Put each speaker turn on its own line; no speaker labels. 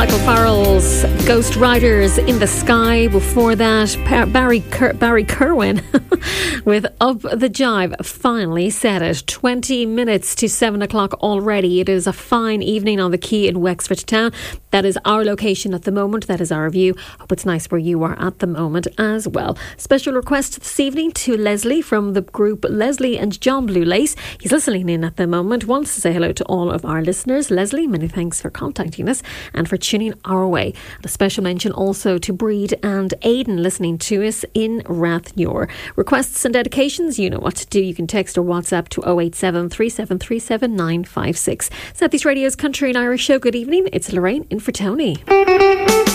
Michael Farrell's Ghost Riders in the Sky. Before that, Barry Kerwin with Up the Jive. Finally said it. 20 minutes to 7 o'clock already. It is a fine evening on the quay in Wexford Town. That is our location at the moment. That is our view. Hope it's nice where you are at the moment as well. Special request this evening to Leslie from the group Leslie and John Blue Lace. He's listening in at the moment. Wants to say hello to all of our listeners. Leslie, many thanks for contacting us and for tuning our way. A special mention also to Breed and Aidan listening to us in Rathnewer. Requests and dedications, you know what to do. You can text or WhatsApp to 087 3737 956. South East Radio's Country and Irish Show. Good evening. It's Lorraine in for Tony.